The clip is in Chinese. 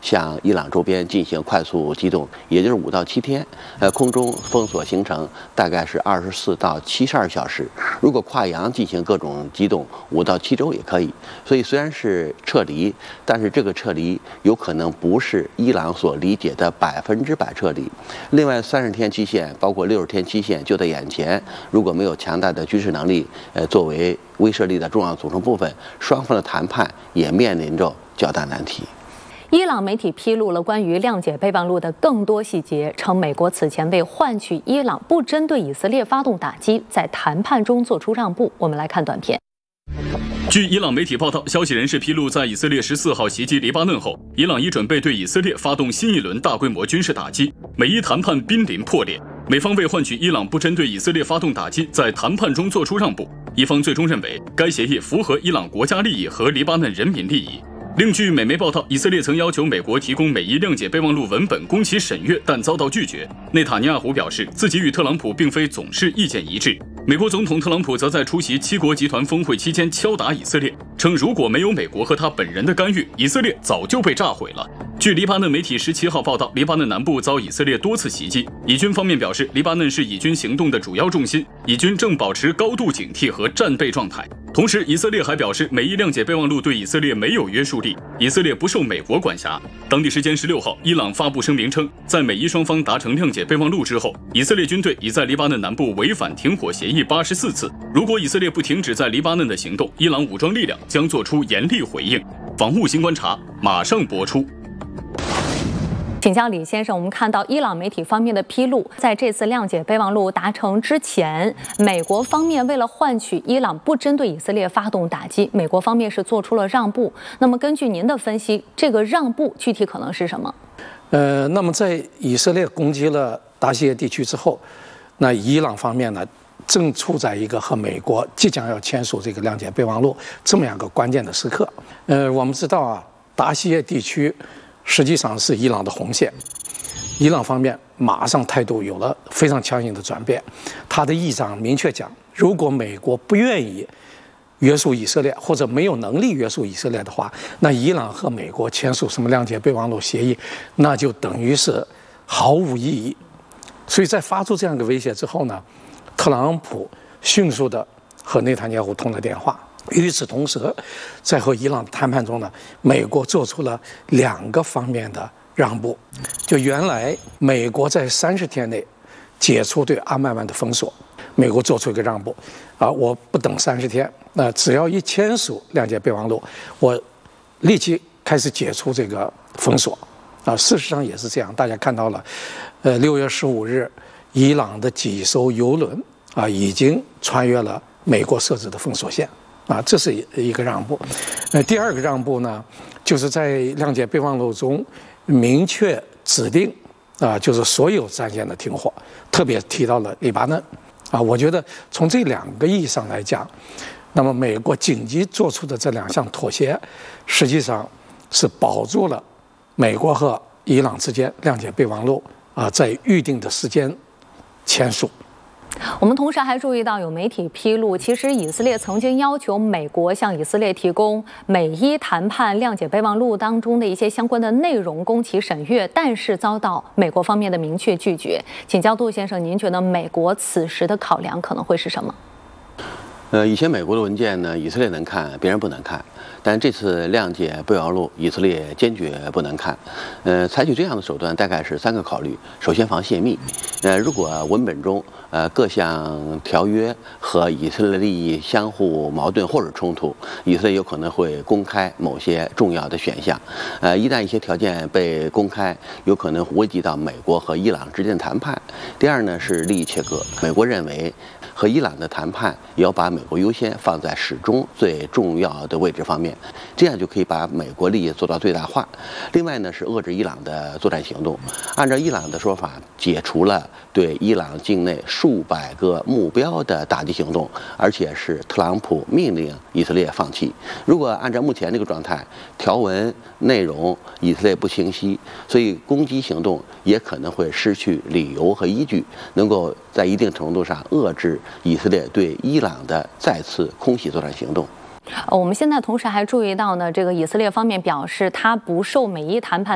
向伊朗周边进行快速机动，也就是5到7天。空中封锁行程大概是24到72小时。如果跨洋进行各种机动，5到7周也可以。所以虽然是撤离，但是这个撤离有可能不是伊朗所理解的100%撤离。另外30天期限，包括60天期限就在眼前。如果没有强大的军事能力，作为威慑力的重要组成部分，双方的谈判也面临着较大难题。 伊朗媒体披露了关于谅解备忘录的更多细节，称美国此前为换取伊朗不针对以色列发动打击，在谈判中做出让步。我们来看短片。 据伊朗媒体报道，消息人士披露，在以色列14号袭击黎巴嫩后，伊朗已准备对以色列发动新一轮大规模军事打击，美伊谈判濒临破裂。美方为换取伊朗不针对以色列发动打击，在谈判中做出让步。伊方最终认为，该协议符合伊朗国家利益和黎巴嫩人民利益。另据美媒报道，以色列曾要求美国提供美伊谅解备忘录文本供其审阅，但遭到拒绝。内塔尼亚胡表示，自己与特朗普并非总是意见一致。美国总统特朗普则在出席7国集团峰会期间敲打以色列，称如果没有美国和他本人的干预，以色列早就被炸毁了。据黎巴嫩媒体17号报道，黎巴嫩南部遭以色列多次袭击。以军方面表示，黎巴嫩是以军行动的主要重心，以军正保持高度警惕和战备状态。同时，以色列还表示，美伊谅解备忘录对以色列没有约束力，以色列不受美国管辖。当地时间16号，伊朗发布声明称，在美伊双方达成谅解备忘录之后，以色列军队已在黎巴嫩南部违反停火协议84次。如果以色列不停止在黎巴嫩的行动，伊朗武装力量将做出严厉回应。防务新观察马上播出。 请教李先生，我们看到伊朗媒体方面的披露，在这次谅解备忘录达成之前，美国方面为了换取伊朗不针对以色列发动打击，美国方面是做出了让步。那么根据您的分析，这个让步具体可能是什么？ 那么在以色列攻击了大西亚地区之后，那伊朗方面呢，正处在一个和美国即将要签署这个谅解备忘录这么样一个关键的时刻。我们知道啊，大西亚地区实际上是伊朗的红线，伊朗方面马上态度有了非常强硬的转变。他的议长明确讲，如果美国不愿意约束以色列，或者没有能力约束以色列的话，那伊朗和美国签署什么谅解备忘录协议，那就等于是毫无意义。所以在发出这样一个威胁之后呢，特朗普迅速的和内塔尼亚胡通了电话。与此同时，在和伊朗谈判中呢，美国做出了2个方面的让步。就原来美国在30天内解除对阿曼湾的封锁，美国做出一个让步，我不等30天，只要一签署谅解备忘录，我立即开始解除这个封锁。事实上也是这样，大家看到了，6月15日，伊朗的几艘油轮已经穿越了美国设置的封锁线。这是一个让步。第2个让步呢，就是在谅解备忘录中明确指定就是所有战线的停火，特别提到了黎巴嫩。我觉得从这2个意义上来讲，那么美国紧急做出的这2项妥协，实际上是保住了美国和伊朗之间谅解备忘录在预定的时间签署。 我们同时还注意到，有媒体披露，其实以色列曾经要求美国向以色列提供美伊谈判谅解备忘录当中的一些相关的内容供其审阅，但是遭到美国方面的明确拒绝。请教杜先生，您觉得美国此时的考量可能会是什么？ 以前美国的文件呢，以色列能看，别人不能看。但这次谅解备忘录，以色列坚决不能看。采取这样的手段，大概是3个考虑：首先防泄密。如果文本中各项条约和以色列利益相互矛盾或者冲突，以色列有可能会公开某些重要的选项。一旦一些条件被公开，有可能危及到美国和伊朗之间的谈判。第2呢是利益切割。美国认为和伊朗的谈判要把美国优先放在始终最重要的位置方面，这样就可以把美国利益做到最大化。另外呢是遏制伊朗的作战行动。按照伊朗的说法，解除了对伊朗境内数百个目标的打击行动，而且是特朗普命令以色列放弃。如果按照目前这个状态，条文内容以色列不清晰，所以攻击行动也可能会失去理由和依据，能够在一定程度上遏制以色列对伊朗的再次空袭作战行动。 我们现在同时还注意到呢，这个以色列方面表示，他不受美伊谈判